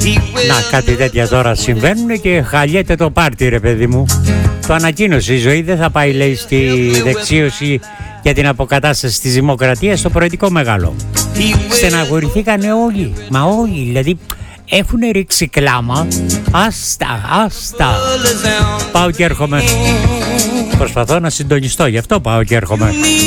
Να, κάτι τέτοια τώρα συμβαίνουν και χαλιέται το πάρτι, ρε παιδί μου. Το ανακοίνωσε, η ζωή δεν θα πάει, λέει, στη δεξίωση για την αποκατάσταση της δημοκρατίας στο προεδρικό μεγάλο. Στεναχωρηθήκανε όλοι, μα όλοι, δηλαδή έχουν ρίξει κλάμα. Άστα. Πάω και έρχομαι. Προσπαθώ να συντονιστώ, γι' αυτό πάω και έρχομαι.